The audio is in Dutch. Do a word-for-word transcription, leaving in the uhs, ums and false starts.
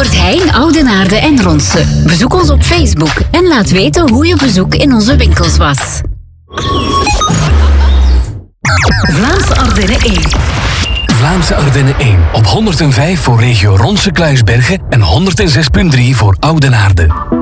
Albert Heijn, Oudenaarde en Ronse. Bezoek ons op Facebook en laat weten hoe je bezoek in onze winkels was. Vlaamse Ardennen één. Vlaamse Ardennen één op honderdvijf voor regio Ronse-Kluisbergen en honderdzes komma drie voor Oudenaarde.